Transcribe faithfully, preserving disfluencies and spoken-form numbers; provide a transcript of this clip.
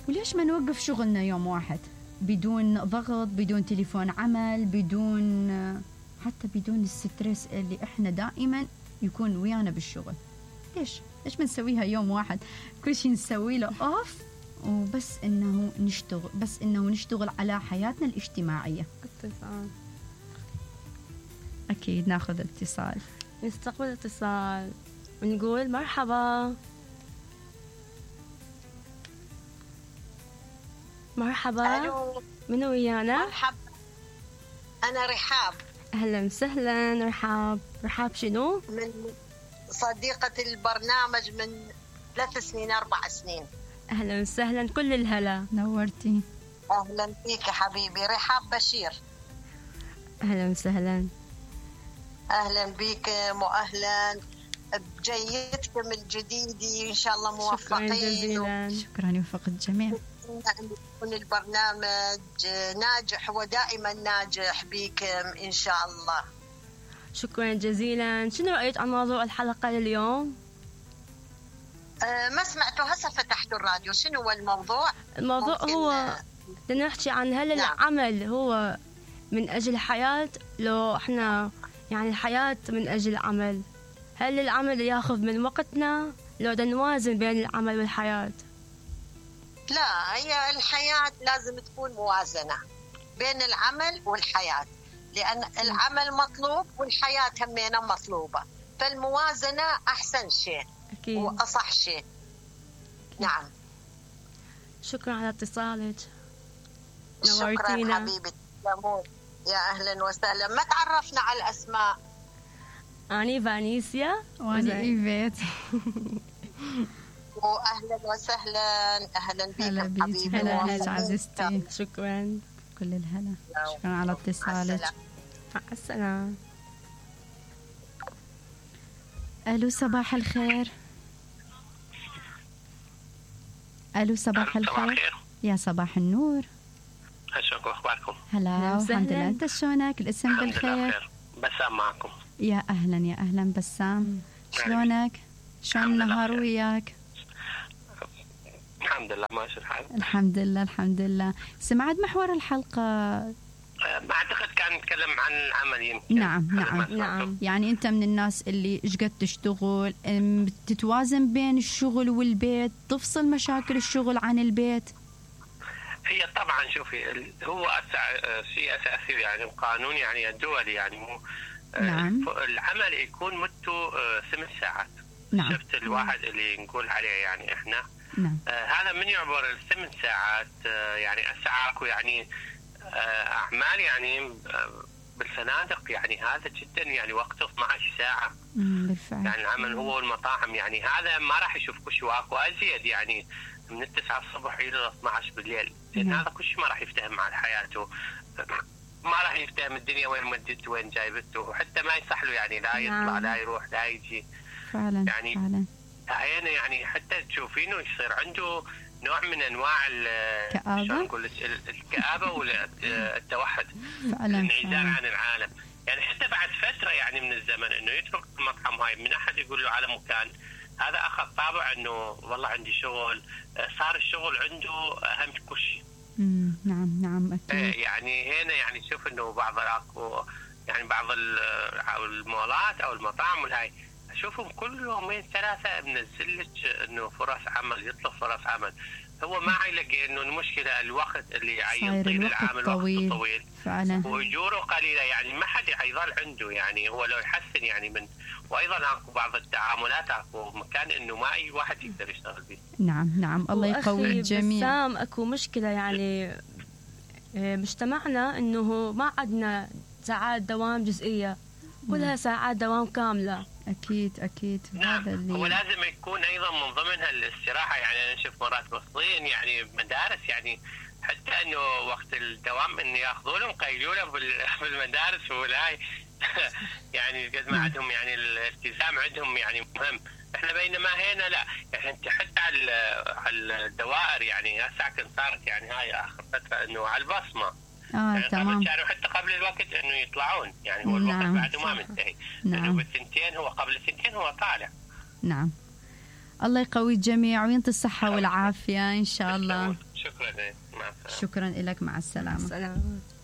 وليش ما نوقف شغلنا يوم واحد بدون ضغط، بدون تليفون عمل، بدون حتى بدون الستريس اللي احنا دائما يكون ويانا بالشغل؟ ليش ليش ما نسويها يوم واحد كل شيء نسوي له اوف، وبس انه نشتغل بس انه نشتغل على حياتنا الاجتماعيه. اتصال. اكيد ناخذ اتصال. نستقبل اتصال ونقول مرحبا. مرحبا. ألو. منو ويانا؟ مرحبا، أنا رحاب. أهلا وسهلا رحاب. رحاب شنو؟ من صديقة البرنامج من ثلاث سنين أربع سنين. أهلا وسهلا، كل الهلا. نورتي. أهلا فيك حبيبي. رحاب بشير. أهلا وسهلا. أهلا بكم وأهلا بجيتكم الجديد، إن شاء الله موفقين. شكرا جزيلا. شكرا، يوفق الجميع. يكون البرنامج ناجح ودائما ناجح بكم إن شاء الله. شكرا جزيلا. شنو رأيك عن موضوع الحلقة اليوم؟ أه ما سمعته، هسه فتحت الراديو. شنو هو الموضوع؟ الموضوع هو بدنا نحكي عن هل نعم. العمل هو من أجل الحياة، لو احنا يعني الحياة من أجل العمل، هل العمل ياخذ من وقتنا، لو بدنا نوازن بين العمل والحياة؟ لا، هي الحياة لازم تكون موازنة بين العمل والحياة، لأن العمل مطلوب والحياة همينة مطلوبة، فالموازنة أحسن شيء وأصح شيء. نعم. شكرا على اتصالك. شكرا حبيبي. يا أهلا وسهلا. ما تعرفنا على الأسماء. أني فانيسيا وأنا إيفيت. وأهلا وسهلا. أهلا بك حبيبي. هلا هلا عزيزتي. شكرا. كل الهلا. شكرا على اتصالك. مع السلامة. ألو صباح الخير. ألو صباح الخير. يا صباح النور. شكرا، أخباركم؟ هلا الحمد لله. أنت شلونك؟ الاسم بالخير؟ بسام معكم. يا أهلا يا أهلا بسام. شلونك؟ شلون النهار وياك؟ الحمد لله ماشي الحال. الحمد لله الحمد لله. سمعت محور الحلقة؟ ما أعتقد كان نتكلم عن العمل يمكن. نعم نعم نعم. يعني أنت من الناس اللي إيش قد تشتغل، تتوازن بين الشغل والبيت، تفصل مشاكل الشغل عن البيت؟ هي طبعا شوفي، هو شيء أساسي يعني قانون يعني الدولي يعني مو نعم. العمل يكون مدته ثمان ساعات. نعم. شفت الواحد اللي نقول عليه يعني إحنا نعم. آه هذا من يعبر الثمان ساعات آه يعني أسعاك يعني آه أعمال يعني آه بالفنادق، يعني هذا جدا يعني وقته اثنتي عشرة ساعة. بالفعل. يعني العمل هو المطاعم يعني هذا ما راح يشوف كل شيء واكو أزيد يعني من التسعة الصبح إلى اثنتي عشرة بالليل، لأن هذا كل شيء ما راح يفتهم على حياته، ما راح يفتهم الدنيا وين مدته وين جايبته، وحتى ما يصح له يعني لا يطلع لا يروح لا يجي. فعلا يعني فعلا. أحيانا يعني حتى تشوفينه يصير عنده نوع من أنواع الكآبة الكآبة والتوحد، فعلا. الانعزال عن العالم. يعني حتى بعد فترة يعني من الزمن إنه يترك المطعم هاي، من أحد يقول له على مكان هذا أخذ طابع إنه والله عندي شغل، صار الشغل عنده أهم كل شيء. نعم نعم أكيد. يعني هنا يعني شوف إنه بعض الأكو يعني بعض المولات أو المطاعم والهاي أشوفهم كل يومين ثلاثة منزل لك إنه فرص عمل، يطلب فرص عمل. هو ما يلاقي إنه المشكلة الوقت اللي يطيل العامل وقت طويل فعلا، وأجوره قليلة، يعني ما حد يظل عنده. يعني هو لو يحسن يعني من، وأيضا أكو بعض التعاملات أكو مكان إنه ما أي واحد يقدر يشتغل به. نعم نعم. الله يقوي الجميع. بسام أكو مشكلة يعني مجتمعنا إنه ما عندنا ساعات دوام جزئية، كلها ساعات دوام كاملة. أكيد أكيد. نعم. اللي... هو لازم يكون أيضا من ضمنها الاستراحة. يعني أنا نشوف مرات مصريين يعني مدارس يعني حتى إنه وقت الدوام إنه يأخذوا لهم قيلولة بالمدارس والهاي يعني قد ما عندهم يعني الالتزام عندهم يعني مهم. إحنا بينما هنا لا، يعني أنت حتى على على الدوائر يعني هسه كان صارت يعني هاي آخر فترة إنه على البصمة. آه يعني تمام. كانوا حتى قبل الوقت انه يطلعون، يعني هو الوقت نعم. بعده ما منتهي. نعم. انه بالثنتين هو قبل الثنتين هو طالع. نعم. الله يقوي الجميع وينطي الصحة والعافية إن شاء الله. شكرا. مع السلامة. شكرا لك، مع السلامة. السلام.